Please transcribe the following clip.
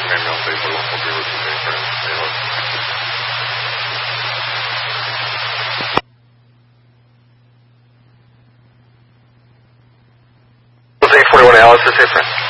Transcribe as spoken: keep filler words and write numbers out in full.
camión vehículo motivo de diferencia. eight forty-one Alice, is it?